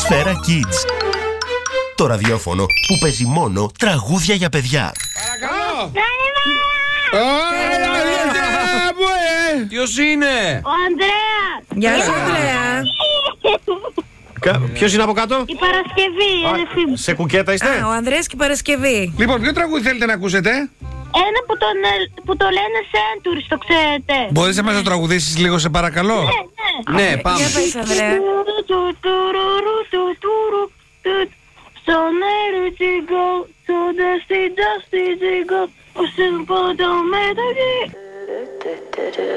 Σφαίρα Kids. Το ραδιόφωνο που παίζει μόνο τραγούδια για παιδιά. Παρακαλώ! Ποιος είναι? Ο Ανδρέας! Γεια σου, Ανδρέα. Ποιος είναι από κάτω? Η Παρασκευή, η αδερφή μου. Σε κουκέτα είστε? Ο Ανδρέας και η Παρασκευή. Λοιπόν, ποιο τραγούδι θέλετε να ακούσετε? Ένα που το λένε Centuries, το ξέρετε. Μπορείς να μας το τραγουδήσεις λίγο, σε παρακαλώ? Ναι. Ναι, πάμε. Για πες, Ανδρέα.